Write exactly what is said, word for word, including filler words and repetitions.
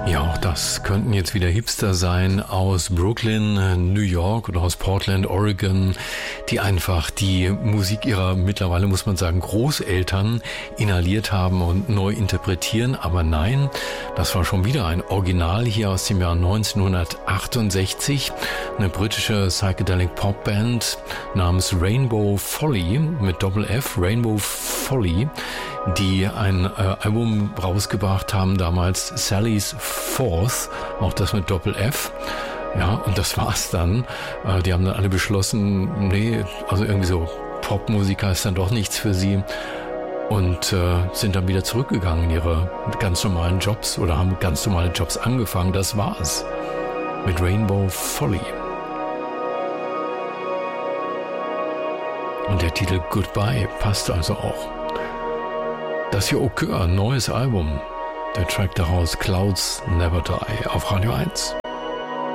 Ja, auch das könnten jetzt wieder Hipster sein aus Brooklyn, New York oder aus Portland, Oregon, die einfach die Musik ihrer mittlerweile, muss man sagen, Großeltern inhaliert haben und neu interpretieren. Aber nein, das war schon wieder ein Original hier aus dem Jahr neunzehnhundertachtundsechzig. Eine britische Psychedelic Pop Band namens Rainbow Folly mit Doppel-F, Rainbow Folly, die ein äh, Album rausgebracht haben, damals Sally's Fourth, auch das mit Doppel-F. Ja, und das war's dann. Äh, die haben dann alle beschlossen, nee, also irgendwie so Popmusiker ist dann doch nichts für sie. Und äh, sind dann wieder zurückgegangen in ihre ganz normalen Jobs oder haben ganz normale Jobs angefangen. Das war's mit Rainbow Folly. Und der Titel Goodbye passt also auch. Das hier Au Cœur, neues Album. Der Track daraus Clouds Never Die auf Radio eins.